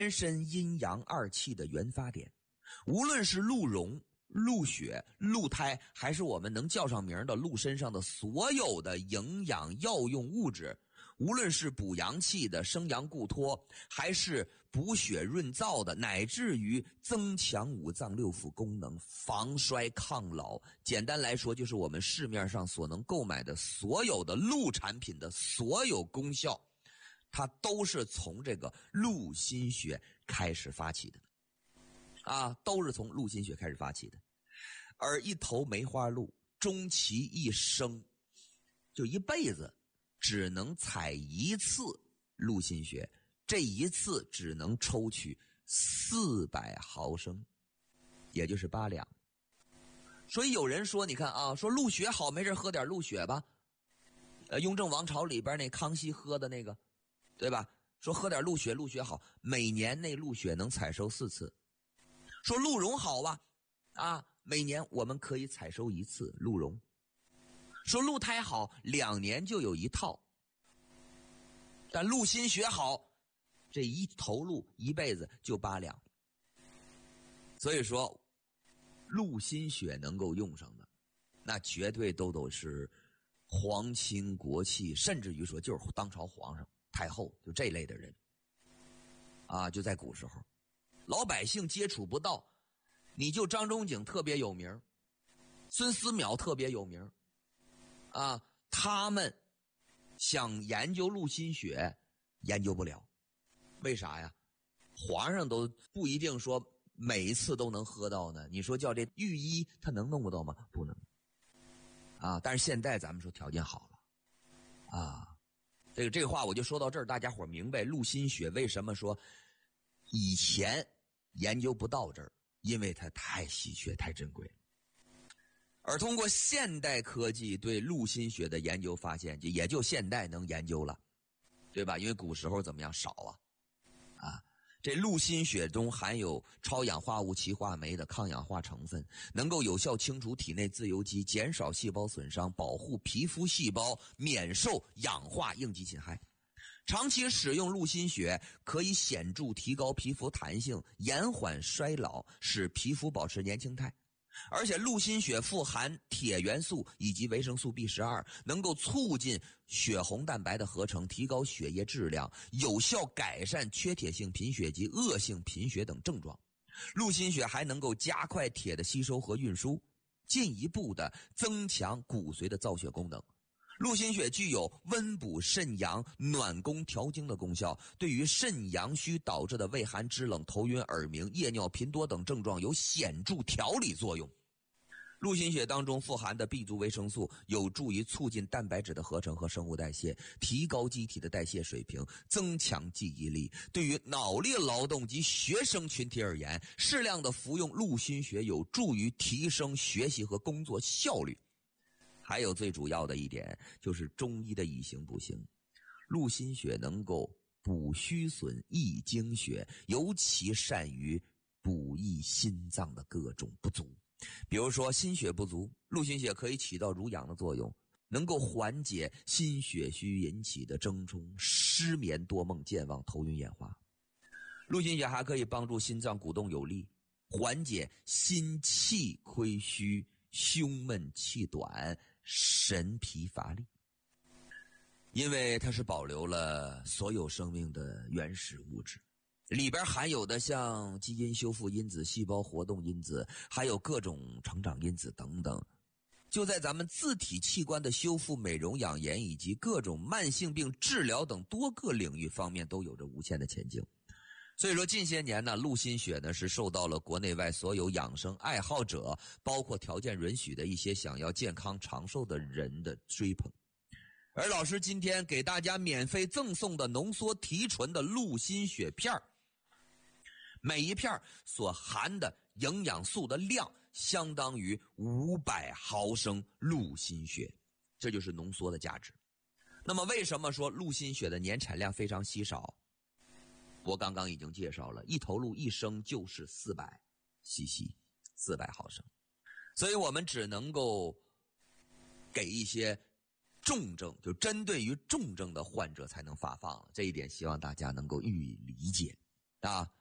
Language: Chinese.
身阴阳二气的原发点。无论是鹿茸、鹿血、鹿胎，还是我们能叫上名的鹿身上的所有的营养药用物质，无论是补阳气的、生阳固脱，还是补血润燥的，乃至于增强五脏六腑功能、防衰抗老，简单来说就是我们市面上所能购买的所有的鹿产品的所有功效，它都是从这个鹿心血开始发起的都是从鹿心血开始发起的。而一头梅花鹿终其一生，就一辈子只能采一次鹿心血，这一次只能抽取400毫升，也就是8两。所以有人说，你看说鹿血好，没事喝点鹿血吧。雍正王朝里边那康熙喝的那个，对吧？说喝点鹿血，鹿血好，每年那鹿血能采收4次。说鹿茸好吧，每年我们可以采收1次鹿茸。说鹿胎好，2年就有1套。但鹿心血好，这一头鹿一辈子就8两。所以说鹿心血能够用上的，那绝对都是皇亲国戚，甚至于说就是当朝皇上、太后，就这类的人就在古时候老百姓接触不到。你就张仲景特别有名，孙思邈特别有名他们想研究鹿心血研究不了。为啥呀？皇上都不一定说每一次都能喝到呢。你说叫这御医他能弄不到吗？不能但是现在咱们说条件好了这个话我就说到这儿，大家伙明白鹿心血为什么说以前研究不到这儿，因为它太稀缺太珍贵。而通过现代科技对鹿心血的研究发现，也就现代能研究了，对吧？因为古时候怎么样少这鹿心血中含有超氧化物歧化酶的抗氧化成分，能够有效清除体内自由基，减少细胞损伤，保护皮肤细胞免受氧化应激侵害。长期使用鹿心血可以显著提高皮肤弹性，延缓衰老，使皮肤保持年轻态。而且鹿心血富含铁元素以及维生素 B12， 能够促进血红蛋白的合成，提高血液质量，有效改善缺铁性贫血及恶性贫血等症状。鹿心血还能够加快铁的吸收和运输，进一步的增强骨髓的造血功能。鹿心血具有温补肾阳、暖宫调经的功效，对于肾阳虚导致的畏寒肢冷、头晕耳鸣、夜尿频多等症状有显著调理作用。鹿心血当中富含的 B 族维生素有助于促进蛋白质的合成和生物代谢，提高机体的代谢水平，增强记忆力。对于脑力劳动及学生群体而言，适量的服用鹿心血有助于提升学习和工作效率。还有最主要的一点就是中医的以形补形，鹿心血能够补虚损、益精血，尤其善于补益心脏的各种不足。比如说心血不足，鹿心血可以起到濡养的作用，能够缓解心血虚引起的怔忡、失眠、多梦、健忘、头晕眼花。鹿心血还可以帮助心脏鼓动有力，缓解心气亏虚、胸闷气短、神疲乏力。因为它是保留了所有生命的原始物质，里边含有的像基因修复因子、细胞活动因子，还有各种成长因子等等，就在咱们自体器官的修复、美容、养颜以及各种慢性病治疗等多个领域方面都有着无限的前景。所以说近些年呢，鹿心血呢是受到了国内外所有养生爱好者，包括条件允许的一些想要健康长寿的人的追捧。而老师今天给大家免费赠送的浓缩提纯的鹿心血片，每一片所含的营养素的量相当于500毫升鹿心血，这就是浓缩的价值。那么为什么说鹿心血的年产量非常稀少？我刚刚已经介绍了，一头鹿一生就是400cc 400毫升，所以我们只能够给一些重症，就针对于重症的患者才能发放了，这一点希望大家能够予以理解啊。